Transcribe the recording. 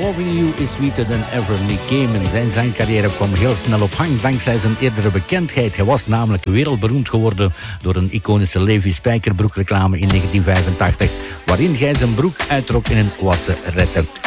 Loving You is Sweeter Than Ever, Nick Cayman. Zijn zangcarrière kwam heel snel op gang dankzij zijn eerdere bekendheid. Hij was namelijk wereldberoemd geworden door een iconische Levi Spijkerbroek reclame in 1985, waarin hij zijn broek uittrok in een wassen retter.